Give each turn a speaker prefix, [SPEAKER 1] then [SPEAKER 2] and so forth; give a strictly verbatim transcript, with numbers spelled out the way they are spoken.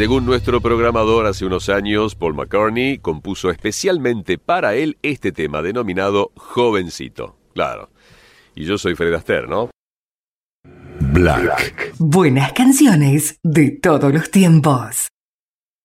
[SPEAKER 1] Según nuestro programador, hace unos años, Paul McCartney compuso especialmente para él este tema denominado Jovencito. Claro. Y yo soy Fred Astaire, ¿no?
[SPEAKER 2] Black. Buenas canciones de todos los tiempos.